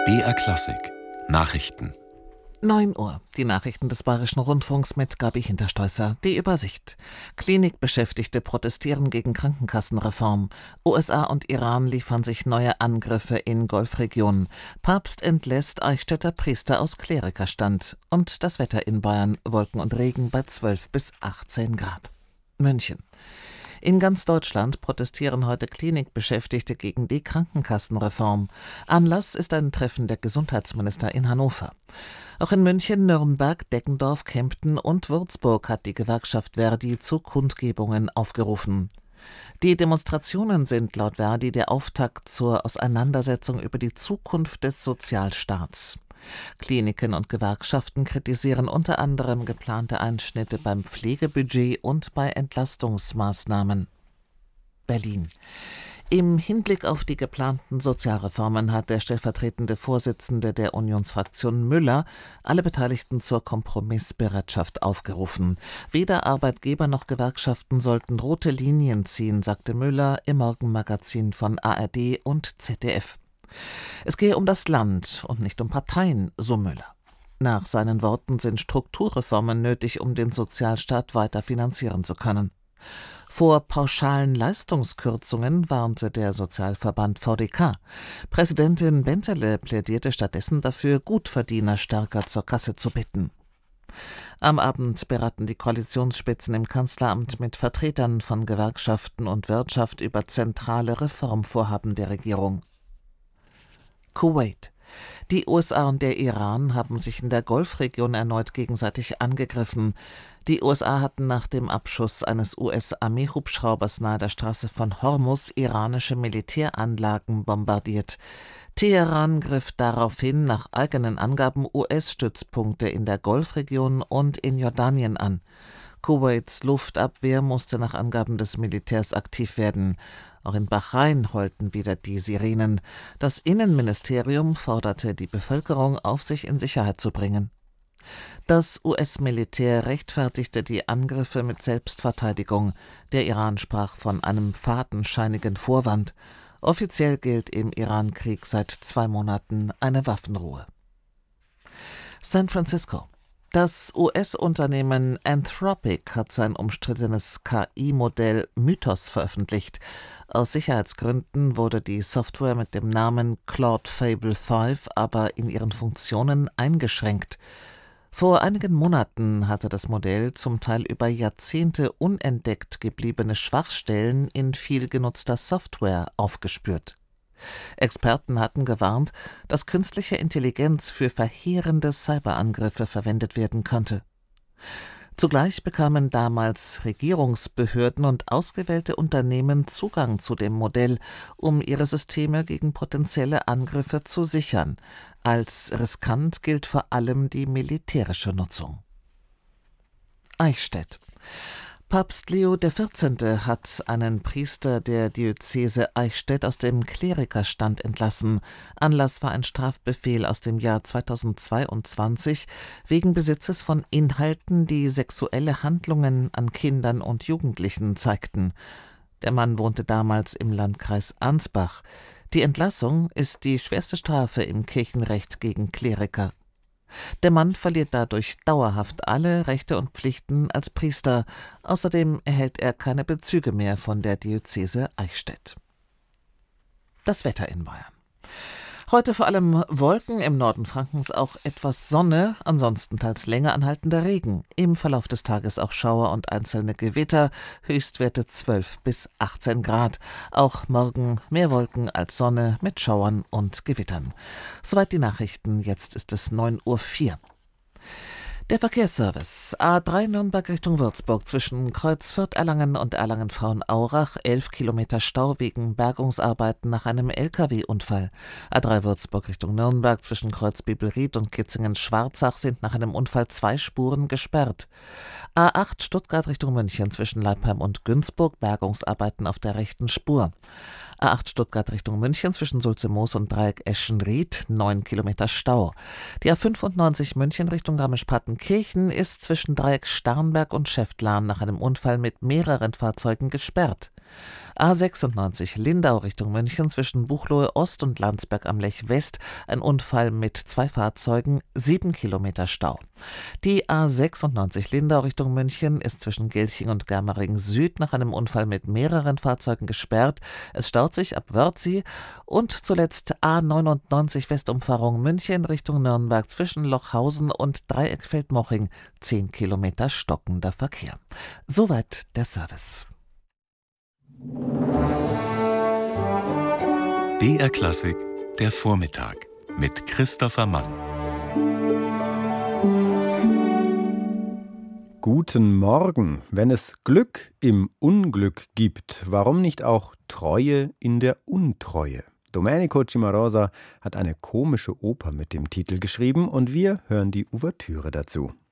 BR Klassik Nachrichten. 9 Uhr. Die Nachrichten des Bayerischen Rundfunks mit Gabi Hinterstoisser. Die Übersicht. Klinikbeschäftigte protestieren gegen Krankenkassenreform. USA und Iran liefern sich neue Angriffe in Golfregionen. Papst entlässt Eichstätter Priester aus Klerikerstand. Und das Wetter in Bayern: Wolken und Regen bei 12 bis 18 Grad. München. In ganz Deutschland protestieren heute Klinikbeschäftigte gegen die Krankenkassenreform. Anlass ist ein Treffen der Gesundheitsminister in Hannover. Auch in München, Nürnberg, Deggendorf, Kempten und Würzburg hat die Gewerkschaft Verdi zu Kundgebungen aufgerufen. Die Demonstrationen sind laut Verdi der Auftakt zur Auseinandersetzung über die Zukunft des Sozialstaats. Kliniken und Gewerkschaften kritisieren unter anderem geplante Einschnitte beim Pflegebudget und bei Entlastungsmaßnahmen. Berlin. Im Hinblick auf die geplanten Sozialreformen hat der stellvertretende Vorsitzende der Unionsfraktion Müller alle Beteiligten zur Kompromissbereitschaft aufgerufen. Weder Arbeitgeber noch Gewerkschaften sollten rote Linien ziehen, sagte Müller im Morgenmagazin von ARD und ZDF. Es gehe um das Land und nicht um Parteien, so Müller. Nach seinen Worten sind Strukturreformen nötig, um den Sozialstaat weiter finanzieren zu können. Vor pauschalen Leistungskürzungen warnte der Sozialverband VDK. Präsidentin Benterle plädierte stattdessen dafür, Gutverdiener stärker zur Kasse zu bitten. Am Abend beraten die Koalitionsspitzen im Kanzleramt mit Vertretern von Gewerkschaften und Wirtschaft über zentrale Reformvorhaben der Regierung. Kuwait. Die USA und der Iran haben sich in der Golfregion erneut gegenseitig angegriffen. Die USA hatten nach dem Abschuss eines US-Armeehubschraubers nahe der Straße von Hormuz iranische Militäranlagen bombardiert. Teheran griff daraufhin nach eigenen Angaben US-Stützpunkte in der Golfregion und in Jordanien an. Kuwaits Luftabwehr musste nach Angaben des Militärs aktiv werden. Auch in Bahrain heulten wieder die Sirenen. Das Innenministerium forderte die Bevölkerung auf, sich in Sicherheit zu bringen. Das US-Militär rechtfertigte die Angriffe mit Selbstverteidigung. Der Iran sprach von einem fadenscheinigen Vorwand. Offiziell gilt im Iran-Krieg seit 2 Monaten eine Waffenruhe. San Francisco. Das US-Unternehmen Anthropic hat sein umstrittenes KI-Modell Mythos veröffentlicht. Aus Sicherheitsgründen wurde die Software mit dem Namen Claude Fable 5 aber in ihren Funktionen eingeschränkt. Vor einigen Monaten hatte das Modell zum Teil über Jahrzehnte unentdeckt gebliebene Schwachstellen in viel genutzter Software aufgespürt. Experten hatten gewarnt, dass künstliche Intelligenz für verheerende Cyberangriffe verwendet werden könnte. Zugleich bekamen damals Regierungsbehörden und ausgewählte Unternehmen Zugang zu dem Modell, um ihre Systeme gegen potenzielle Angriffe zu sichern. Als riskant gilt vor allem die militärische Nutzung. Eichstätt. Papst Leo XIV. Hat einen Priester der Diözese Eichstätt aus dem Klerikerstand entlassen. Anlass war ein Strafbefehl aus dem Jahr 2022 wegen Besitzes von Inhalten, die sexuelle Handlungen an Kindern und Jugendlichen zeigten. Der Mann wohnte damals im Landkreis Ansbach. Die Entlassung ist die schwerste Strafe im Kirchenrecht gegen Kleriker. Der Mann verliert dadurch dauerhaft alle Rechte und Pflichten als Priester. Außerdem erhält er keine Bezüge mehr von der Diözese Eichstätt. Das Wetter in Bayern. Heute vor allem Wolken, im Norden Frankens auch etwas Sonne, ansonsten teils länger anhaltender Regen. Im Verlauf des Tages auch Schauer und einzelne Gewitter, Höchstwerte 12 bis 18 Grad. Auch morgen mehr Wolken als Sonne mit Schauern und Gewittern. Soweit die Nachrichten, jetzt ist es 9:04 Uhr. Der Verkehrsservice. A3 Nürnberg Richtung Würzburg zwischen Kreuz Fürth-Erlangen und Erlangen-Frauenaurach 11 Kilometer Stau wegen Bergungsarbeiten nach einem LKW-Unfall. A3 Würzburg Richtung Nürnberg zwischen Kreuz Bibelried und Kitzingen-Schwarzach sind nach einem Unfall 2 Spuren gesperrt. A8 Stuttgart Richtung München zwischen Leipheim und Günzburg Bergungsarbeiten auf der rechten Spur. A8 Stuttgart Richtung München zwischen Sulzemoos und Dreieck Eschenried 9 Kilometer Stau. Die A95 München Richtung Garmisch-Partenkirchen ist zwischen Dreieck Starnberg und Schäftlarn nach einem Unfall mit mehreren Fahrzeugen gesperrt. A96 Lindau Richtung München zwischen Buchloe Ost und Landsberg am Lech West. Ein Unfall mit 2 Fahrzeugen, 7 Kilometer Stau. Die A96 Lindau Richtung München ist zwischen Gilching und Germering Süd nach einem Unfall mit mehreren Fahrzeugen gesperrt. Es staut sich ab Wörthsee. Und zuletzt A99 Westumfahrung München Richtung Nürnberg zwischen Lochhausen und Dreieckfeld-Moching. 10 Kilometer stockender Verkehr. Soweit der Service. BR Klassik, der Vormittag mit Christopher Mann. Guten Morgen. Wenn es Glück im Unglück gibt, warum nicht auch Treue in der Untreue? Domenico Cimarosa hat eine komische Oper mit dem Titel geschrieben und wir hören die Ouvertüre dazu.